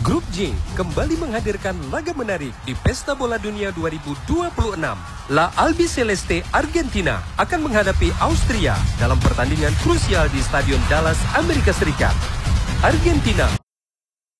Grup J kembali menghadirkan laga menarik di Pesta Bola Dunia 2026. La Albiceleste Argentina akan menghadapi Austria dalam pertandingan krusial di Stadion Dallas, Amerika Serikat. Argentina